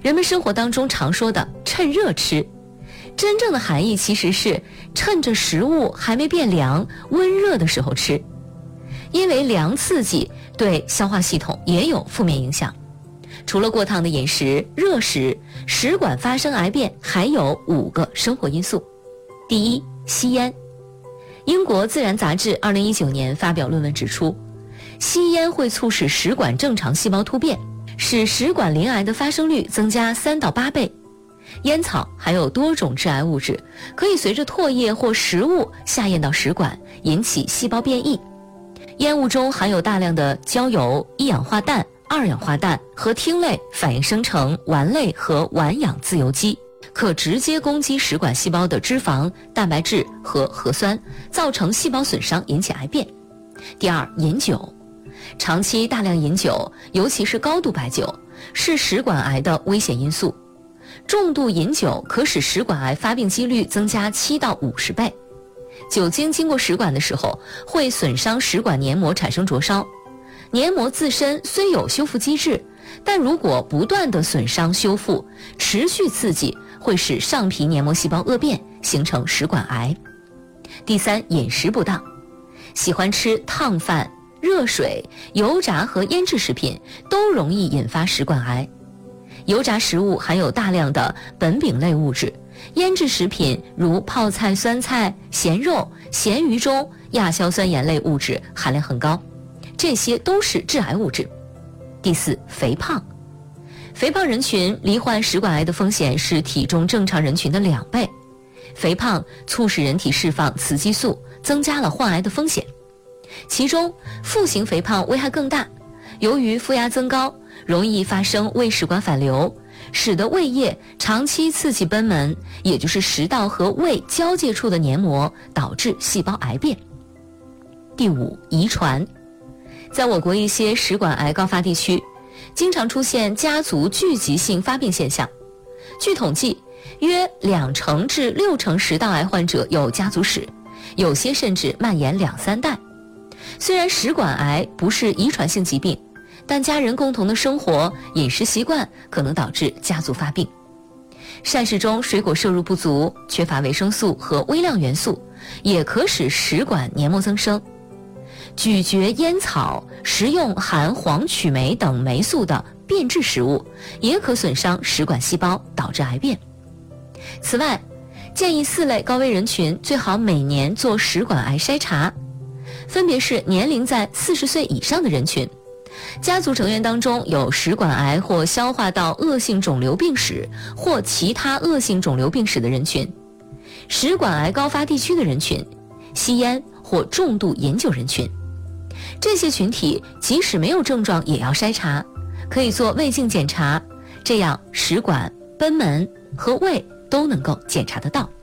人们生活当中常说的趁热吃，真正的含义其实是趁着食物还没变凉、温热的时候吃，因为凉刺激对消化系统也有负面影响。除了过烫的饮食、热食，食管发生癌变还有5个生活因素。第一，吸烟。英国自然杂志2019年发表论文指出，吸烟会促使食管正常细胞突变，使食管鳞癌的发生率增加3到8倍。烟草含有多种致癌物质，可以随着唾液或食物下咽到食管，引起细胞变异。烟雾中含有大量的焦油、一氧化氮、二氧化氮和烃类反应生成烷类和烷氧自由基，可直接攻击食管细胞的脂肪、蛋白质和核酸，造成细胞损伤，引起癌变。第二，饮酒。长期大量饮酒，尤其是高度白酒，是食管癌的危险因素。重度饮酒可使食管癌发病几率增加7到50倍。酒精经过食管的时候，会损伤食管黏膜，产生灼烧。黏膜自身虽有修复机制，但如果不断的损伤修复，持续刺激会使上皮黏膜细胞恶变，形成食管癌。第三，饮食不当。喜欢吃烫饭、热水、油炸和腌制食品都容易引发食管癌。油炸食物含有大量的苯丙类物质，腌制食品如泡菜、酸菜、咸肉、咸鱼中亚硝酸盐类物质含量很高，这些都是致癌物质。第四，肥胖。肥胖人群罹患食管癌的风险是体重正常人群的2倍。肥胖促使人体释放雌激素，增加了患癌的风险。其中腹型肥胖危害更大，由于腹压增高，容易发生胃食管反流，使得胃液长期刺激贲门，也就是食道和胃交界处的黏膜，导致细胞癌变。第五，遗传。在我国一些食管癌高发地区，经常出现家族聚集性发病现象。据统计，约2成至6成食道癌患者有家族史，有些甚至蔓延2-3代。虽然食管癌不是遗传性疾病，但家人共同的生活、饮食习惯可能导致家族发病。膳食中水果摄入不足，缺乏维生素和微量元素，也可使食管黏膜增生。咀嚼烟草、食用含黄曲霉等霉素的变质食物，也可损伤食管细胞，导致癌变。此外，建议4类高危人群最好每年做食管癌筛查，分别是年龄在40岁以上的人群，家族成员当中有食管癌或消化道恶性肿瘤病史或其他恶性肿瘤病史的人群，食管癌高发地区的人群，吸烟或重度饮酒人群。这些群体即使没有症状也要筛查，可以做胃镜检查，这样食管、贲门和胃都能够检查得到。